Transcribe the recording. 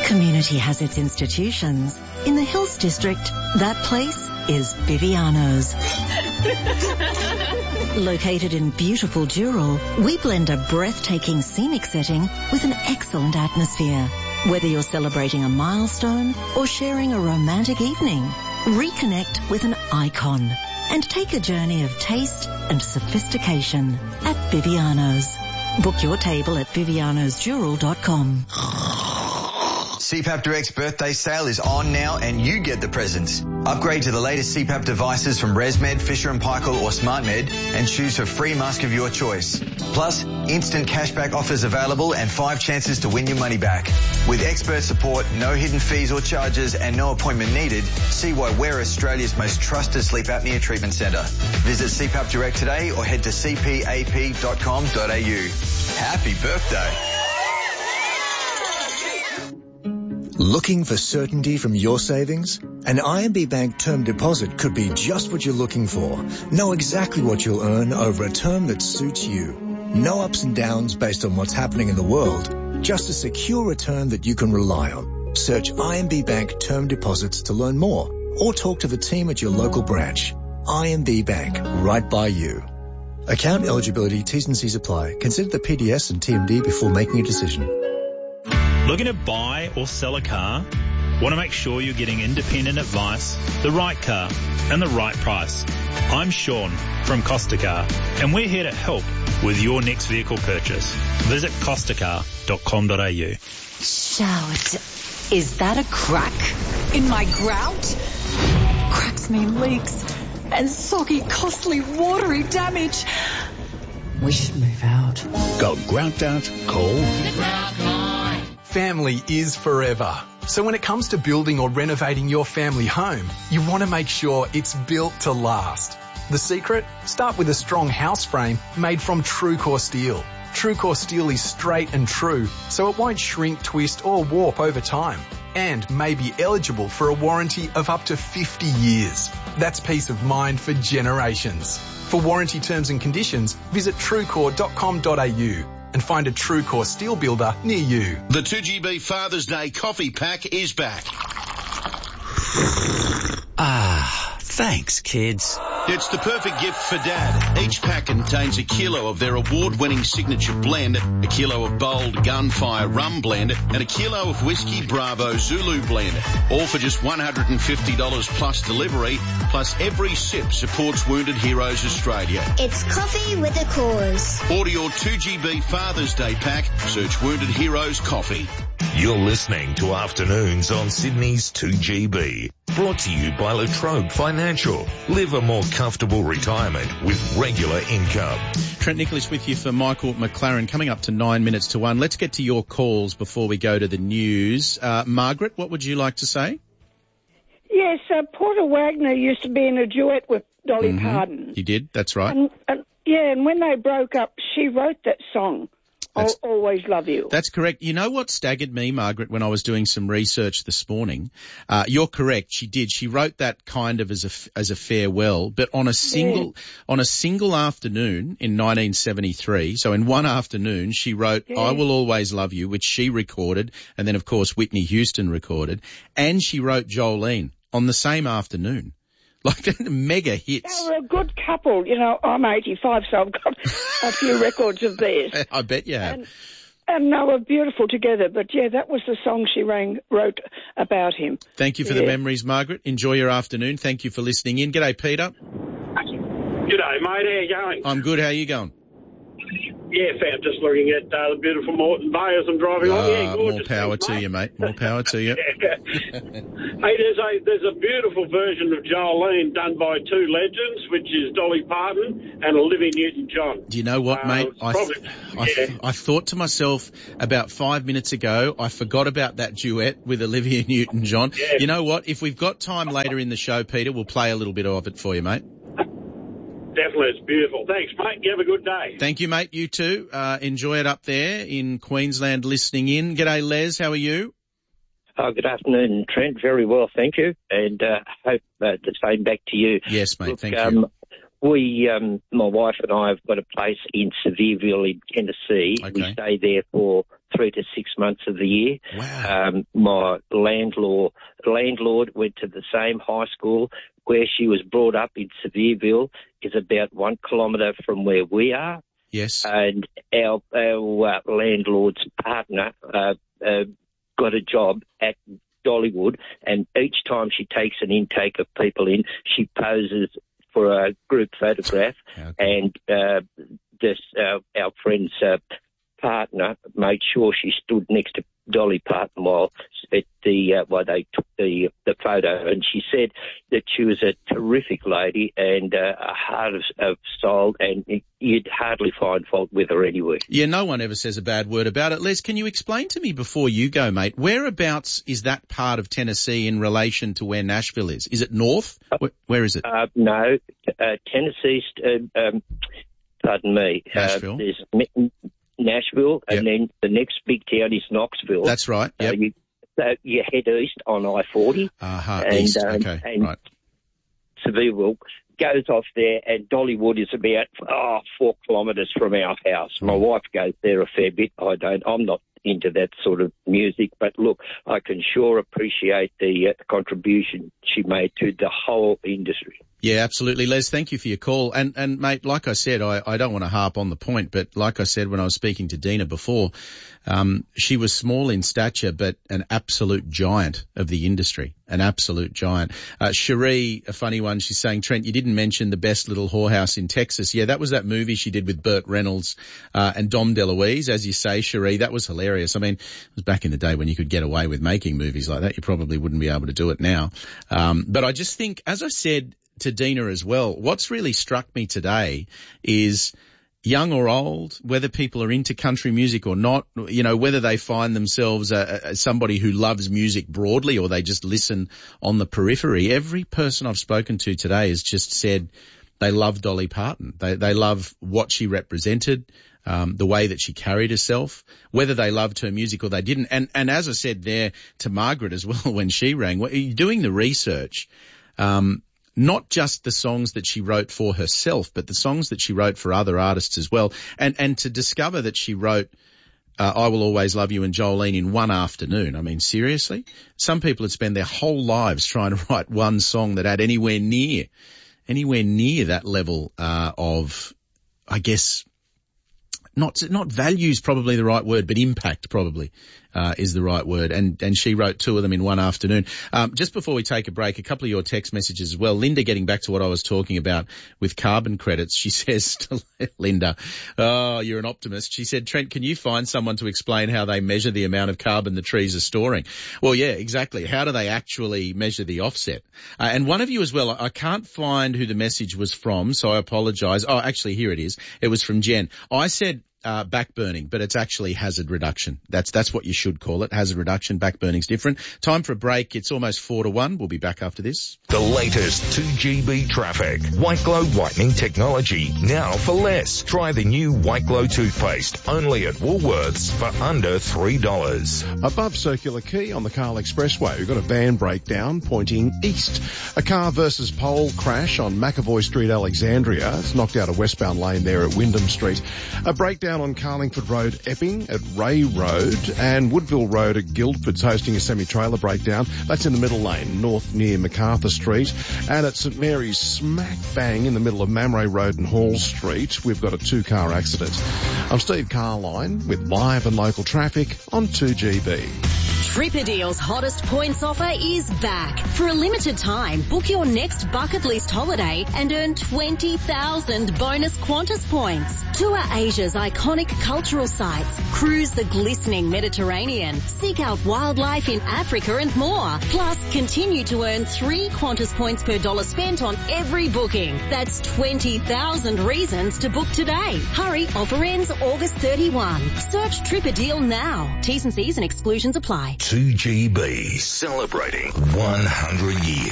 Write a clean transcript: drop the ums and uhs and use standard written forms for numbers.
community has its institutions. In the Hills District, that place is Viviano's. Located in beautiful Dural, we blend a breathtaking scenic setting with an excellent atmosphere. Whether you're celebrating a milestone or sharing a romantic evening, reconnect with an icon and take a journey of taste and sophistication at Viviano's. Book your table at vivianosdural.com. CPAP Direct's birthday sale is on now and you get the presents. Upgrade to the latest CPAP devices from ResMed, Fisher & Paykel or SmartMed and choose a free mask of your choice. Plus, instant cashback offers available and 5 chances to win your money back. With expert support, no hidden fees or charges and no appointment needed, see why we're Australia's most trusted sleep apnea treatment centre. Visit CPAP Direct today or head to cpap.com.au. Happy birthday. Looking for certainty from your savings? An IMB Bank term deposit could be just what you're looking for. Know exactly what you'll earn over a term that suits you. No ups and downs based on what's happening in the world. Just a secure return that you can rely on. Search IMB Bank term deposits to learn more or talk to the team at your local branch. IMB Bank, right by you. Account eligibility, T's and C's apply. Consider the PDS and TMD before making a decision. Looking to buy or sell a car? Want to make sure you're getting independent advice, the right car, and the right price? I'm Sean from Costa Car, and we're here to help with your next vehicle purchase. Visit costacar.com.au. Shout. Is that a crack in my grout? Cracks mean leaks and soggy, costly, watery damage. We should move out. Got grout out? Call the Grout Line. Family is forever. So when it comes to building or renovating your family home, you want to make sure it's built to last. The secret? Start with a strong house frame made from TrueCore steel. TrueCore steel is straight and true, so it won't shrink, twist or warp over time, and may be eligible for a warranty of up to 50 years. That's peace of mind for generations. For warranty terms and conditions, visit truecore.com.au and find a TrueCore steel builder near you. The 2GB Father's Day coffee pack is back. Thanks, kids. It's the perfect gift for Dad. Each pack contains a kilo of their award-winning signature blend, a kilo of bold Gunfire rum blend, and a kilo of Whiskey Bravo Zulu blend. All for just $150 plus delivery, plus every sip supports Wounded Heroes Australia. It's coffee with a cause. Order your 2GB Father's Day pack. Search Wounded Heroes Coffee. You're listening to Afternoons on Sydney's 2GB. Brought to you by La Trobe Financial. Live a more comfortable retirement with regular income. Trent Nicholas with you for Michael McLaren. Coming up to 9 minutes to 1. Let's get to your calls before we go to the news. Margaret, what would you like to say? Yes, Porter Wagner used to be in a duet with Dolly Parton. He did, that's right. And when they broke up, she wrote that song. I'll always love you. That's correct. You know what staggered me, Margaret, when I was doing some research this morning? You're correct. She did. She wrote that kind of as a farewell, but on a single afternoon in 1973. So in one afternoon, she wrote "I Will Always Love You," which she recorded, and then of course Whitney Houston recorded, and she wrote "Jolene" on the same afternoon. Like mega hits. They were a good couple. You know, I'm 85, so I've got a few records of theirs. I bet you have. And they were beautiful together. But, yeah, that was the song she wrote about him. Thank you for the memories, Margaret. Enjoy your afternoon. Thank you for listening in. G'day, Peter. G'day, mate. How you going? I'm good. How are you going? Yeah, fam, just looking at the beautiful Moreton Bay as I'm driving on. Yeah, gorgeous. More power to you, mate. More power to you. Hey, there's a beautiful version of Jolene done by two legends, which is Dolly Parton and Olivia Newton-John. Do you know what, mate? I thought to myself about 5 minutes ago, I forgot about that duet with Olivia Newton-John. Yeah. You know what? If we've got time later in the show, Peter, we'll play a little bit of it for you, mate. Definitely, it's beautiful. Thanks, mate. You have a good day. Thank you, mate. You too. Enjoy it up there in Queensland listening in. G'day, Les. How are you? Oh, good afternoon, Trent. Very well, thank you. And hope the same back to you. Yes, mate. Look, thank you. We, my wife and I have got a place in Sevierville in Tennessee. Okay. We stay there for 3 to 6 months of the year. Wow. My landlord went to the same high school where she was brought up in Sevierville, is about 1 kilometre from where we are. Yes. And our landlord's partner got a job at Dollywood, and each time she takes an intake of people in, she poses for a group photograph, and our friend's partner made sure she stood next to Dolly Parton while they took the photo, and she said that she was a terrific lady and a heart of style, and you'd hardly find fault with her anywhere. Yeah, no one ever says a bad word about it. Les, can you explain to me before you go, mate, whereabouts is that part of Tennessee in relation to where Nashville is? Is it north? Where is it? No, Tennessee's, pardon me. Nashville. There's Nashville, and then the next big town is Knoxville. That's right. Yep. You head east on I-40. East. Okay. And right. Sevierville goes off there, and Dollywood is about 4 kilometres from our house. My wife goes there a fair bit. I'm not into that sort of music, but look, I can sure appreciate the contribution she made to the whole industry. Yeah, absolutely. Les, thank you for your call. And mate, like I said, I don't want to harp on the point, but like I said when I was speaking to Dina before, she was small in stature, but an absolute giant of the industry, an absolute giant. Cherie, a funny one, she's saying, Trent, you didn't mention The Best Little Whorehouse in Texas. Yeah, that was that movie she did with Burt Reynolds, and Dom DeLuise. As you say, Cherie, that was hilarious. I mean, it was back in the day when you could get away with making movies like that. You probably wouldn't be able to do it now. But I just think, as I said to Dina as well, what's really struck me today is young or old, whether people are into country music or not, you know, whether they find themselves somebody who loves music broadly or they just listen on the periphery. Every person I've spoken to today has just said they love Dolly Parton. They love what she represented, the way that she carried herself, whether they loved her music or they didn't. And as I said there to Margaret as well when she rang, doing the research, not just the songs that she wrote for herself, but the songs that she wrote for other artists as well. And to discover that she wrote I Will Always Love You and Jolene in one afternoon. I mean, seriously? Some people would spend their whole lives trying to write one song that had anywhere near that level of, I guess, not values probably the right word, but impact probably is the right word. And she wrote 2 of them in one afternoon. Just before we take a break, a couple of your text messages as well. Linda, getting back to what I was talking about with carbon credits, she says to Linda, oh, you're an optimist. She said, Trent, can you find someone to explain how they measure the amount of carbon the trees are storing? Well, yeah, exactly. How do they actually measure the offset? And one of you as well, I can't find who the message was from, so I apologise. Oh, actually, here it is. It was from Jen. I said backburning, but it's actually hazard reduction. That's what you should call it. Hazard reduction. Backburning's different. Time for a break. It's almost 4-1. We'll be back after this. The latest 2GB traffic. White Glow whitening technology. Now for less. Try the new White Glow toothpaste. Only at Woolworths for under $3. Above Circular Quay on the Carl Expressway, we've got a van breakdown pointing east. A car versus pole crash on McAvoy Street, Alexandria. It's knocked out a westbound lane there at Wyndham Street. A breakdown on Carlingford Road, Epping at Ray Road, and Woodville Road at Guildford's hosting a semi-trailer breakdown. That's in the middle lane, north near MacArthur Street. And at St Mary's, smack bang in the middle of Mamre Road and Hall Street, we've got a 2-car accident. I'm Steve Carline with live and local traffic on 2GB. Tripadeal's hottest points offer is back. For a limited time, book your next bucket list holiday and earn 20,000 bonus Qantas points. Tour Asia's iconic cultural sites, cruise the glistening Mediterranean, seek out wildlife in Africa and more. Plus, continue to earn 3 Qantas points per dollar spent on every booking. That's 20,000 reasons to book today. Hurry, offer ends August 31. Search Tripadeal now. T's and C's and exclusions apply. 2GB, celebrating 100 years.